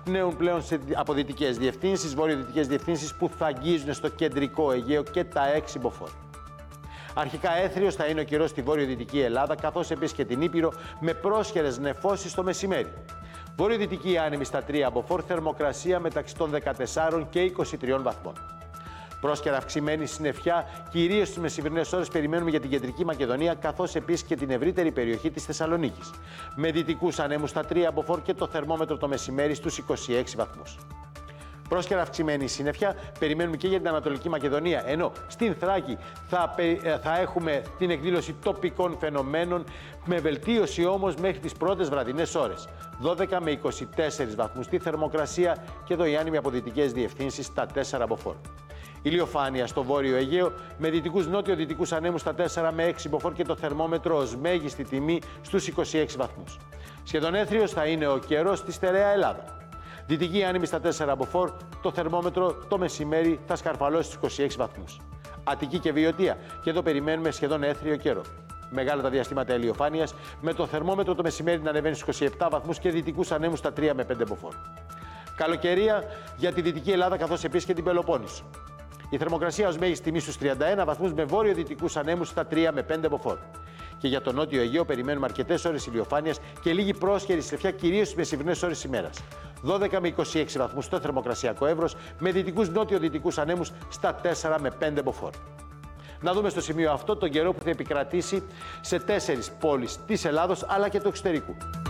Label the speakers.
Speaker 1: πνέουν πλέον από δυτικές διευθύνσεις, βορειοδυτικές διευθύνσεις που θα αγγίζουν στο κεντρικό Αιγαίο και τα 6 μποφόρ. Αρχικά έθριος θα είναι ο καιρός στη βορειοδυτική Ελλάδα, καθώς επίσης και την Ήπειρο, με πρόσχερες νεφώσεις το μεσημέρι. Βορειοδυτική άνεμη στα 3 μποφόρ, θερμοκρασία μεταξύ των 14 και 23 βαθμών. Πρόσκαιρα αυξημένη συννεφιά, κυρίως στις μεσημερινές ώρες, περιμένουμε για την κεντρική Μακεδονία, καθώς επίσης και την ευρύτερη περιοχή της Θεσσαλονίκης. Με δυτικούς ανέμους στα 3 amikor και το θερμόμετρο το μεσημέρι στους 26 βαθμούς. Πρόσκαιρα αυξημένη συννεφιά περιμένουμε και για την Ανατολική Μακεδονία, ενώ στην Θράκη θα έχουμε την εκδήλωση τοπικών φαινομένων, με βελτίωση όμως μέχρι τις πρώτες βραδινές ώρες. 12 με 24 βαθμούς τη θερμοκρασία και εδώ οι άνεμοι από δυτικές διευθύνσεις στα 4 μποφόρ. Ηλιοφάνεια στο βόρειο Αιγαίο με δυτικούς νότιο-δυτικούς ανέμους στα 4 με 6 μποφόρ και το θερμόμετρο ως μέγιστη τιμή στους 26 βαθμούς. Σχεδόν έθριος θα είναι ο καιρός στη στερεά Ελλάδα. Δυτική άνεμη στα 4 μποφόρ, το θερμόμετρο το μεσημέρι θα σκαρφαλώσει στους 26 βαθμούς. Αττική και Βιωτία, και εδώ περιμένουμε σχεδόν έθριο καιρό. Μεγάλα τα διαστήματα ηλιοφάνειας, με το θερμόμετρο το μεσημέρι να ανεβαίνει στους 27 βαθμούς και δυτικούς ανέμους στα 3 με 5 μποφόρ. Καλοκαιρία για τη Δυτική Ελλάδα, καθώς επίσης και την Πελοπόννησο. Η θερμοκρασία ως μέγιστη τιμή στους 31 βαθμούς, με βόρειο-δυτικούς ανέμους στα 3 με 5 μποφόρ. Και για το νότιο Αιγαίο περιμένουμε αρκετές ώρες ηλιοφάνειας και λίγη πρόσχερη συννεφιά, κυρίως στις μεσημερινές ώρες της ημέρας. 12 με 26 βαθμούς στο θερμοκρασιακό εύρος, με δυτικούς νότιο-δυτικούς ανέμους στα 4 με 5 μποφόρ. Να δούμε στο σημείο αυτό τον καιρό που θα επικρατήσει σε 4 πόλεις της Ελλάδος αλλά και του εξωτερικού.